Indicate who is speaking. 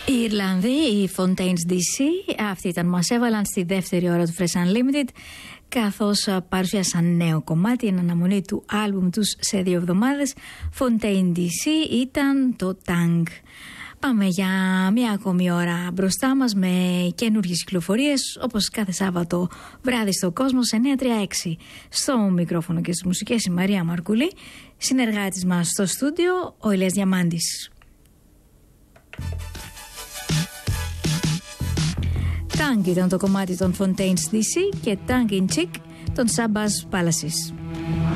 Speaker 1: Οι Ιρλανδοί, οι Fontaines DC, αυτοί ήταν, μας έβαλαν στη δεύτερη ώρα του Fresh Unlimited, καθώς παρουσίασαν νέο κομμάτι εν αναμονή του άλμπουμ τους σε 2 εβδομάδες. Fontaine DC ήταν το Tang. Πάμε για μία ακόμη ώρα μπροστά μας με καινούργιες κυκλοφορίες, όπως κάθε Σάββατο βράδυ στο Κόσμος 936. Στο μικρόφωνο και στις μουσικές η Μαρία Μαρκουλή, συνεργάτης μας στο στούντιο ο Ηλίας Διαμάντης. Tang ήταν το κομμάτι των Fontaines DC και Tongue in Cheek των Sabbath Palaces.